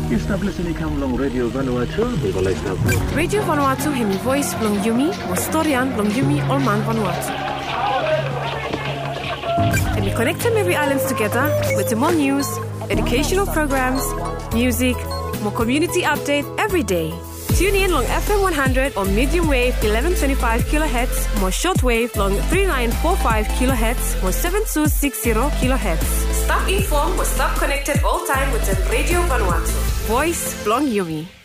Establish ni kamlong Radio Vanuatu, Bibalay Stablo. Radio Vanuatu hemi voice blong Yumi, Mostorian blong Yumi Olman Vanuatu. And we connect every islands together with more news, educational programs, music, more community update every day. Tune in long FM 100 on medium wave 1125 kilohertz, more shortwave long 3945 kilohertz, more 7260 kilohertz. Stop informed or stop connected all time with the Radio Vanuatu. Voice blong Yumi.